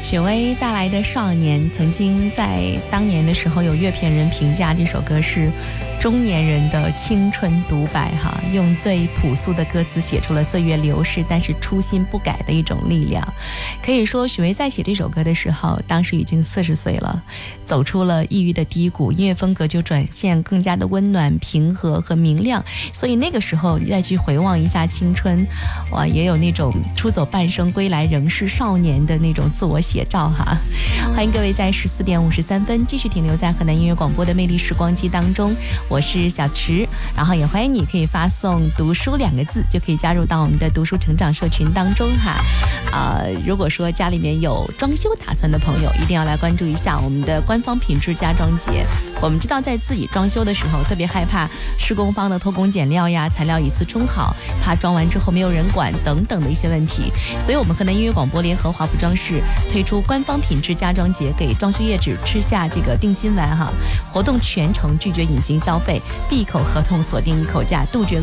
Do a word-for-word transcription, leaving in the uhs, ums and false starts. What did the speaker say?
许巍带来的《少年》，曾经在当年的时候有乐评人评价这首歌是中年人的青春独白哈，用最朴素的歌词写出了岁月流逝但是初心不改的一种力量。可以说许巍在写这首歌的时候，当时已经四十岁了，走出了抑郁的低谷，音乐风格就转现更加的温暖平和和明亮。所以那个时候你再去回望一下青春，哇，也有那种出走半生归来仍是少年的那种自我写照哈。欢迎各位在十四点五十三分继续停留在河南音乐广播的魅力时光机当中，我是小池，然后也欢迎你可以发送读书两个字就可以加入到我们的读书成长社群当中哈。呃，如果说家里面有装修打算的朋友，一定要来关注一下我们的官方品质家装节。我们知道在自己装修的时候特别害怕施工方的偷工减料呀，材料一次冲好，怕装完之后没有人管等等的一些问题，所以我们河南音乐广播联合华普装饰推出官方品质家装节，给装修业者吃下这个定心丸哈。活动全程拒绝隐形消费，闭口合同锁定一口价，杜绝